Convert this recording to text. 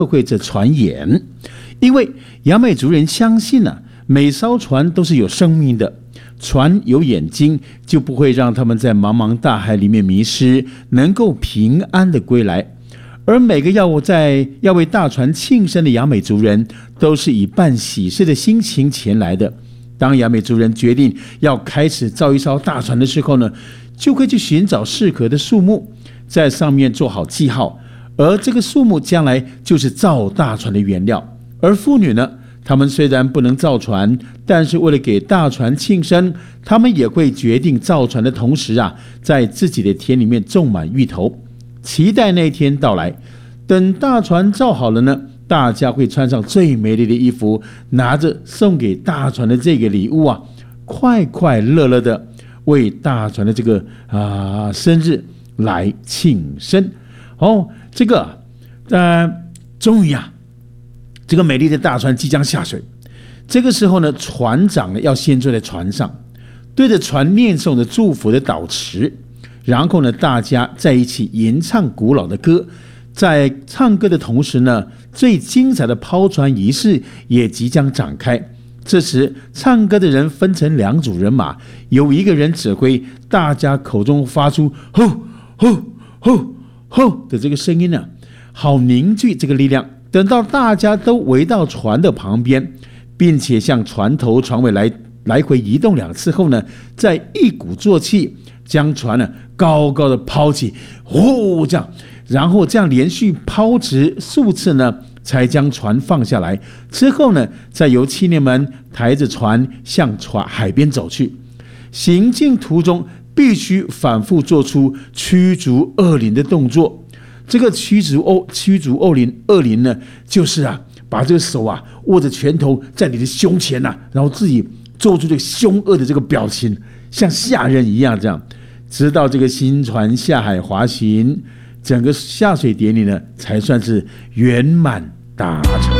会这传言，因为雅美族人相信每艘船都是有生命的，船有眼睛，就不会让他们在茫茫大海里面迷失，能够平安的归来。而每个要为大船庆生的雅美族人，都是以办喜事的心情前来的。当雅美族人决定要开始造一艘大船的时候呢，就会去寻找适合的树木，在上面做好记号，而这个树木将来就是造大船的原料。而妇女呢，她们虽然不能造船，但是为了给大船庆生，她们也会决定造船的同时在自己的田里面种满芋头，期待那一天到来。等大船造好了呢，大家会穿上最美丽的衣服，拿着送给大船的这个礼物快快乐乐的为大船的这个生日来庆生。这个终于这个美丽的大船即将下水。这个时候呢，船长要先坐在船上，对着船念诵着祝福的祷词，然后呢，大家在一起吟唱古老的歌。在唱歌的同时呢，最精彩的抛船仪式也即将展开。这时，唱歌的人分成2组人马，有一个人指挥，大家口中发出吼吼吼吼的这个声音好凝聚这个力量。等到大家都围到船的旁边，并且向船头船尾来回移动2次后呢，再一鼓作气将船高高的抛起，这样，然后这样连续抛掷数次呢，才将船放下来。之后呢，再由青年们抬着船向海边走去。行进途中必须反复做出驱逐恶灵的动作。这个驱逐恶灵呢，就是把这个手握着拳头在你的胸前然后自己做出这个凶恶的这个表情，像吓人一样，这样直到这个新船下海滑行，整个下水典礼呢才算是圆满达成。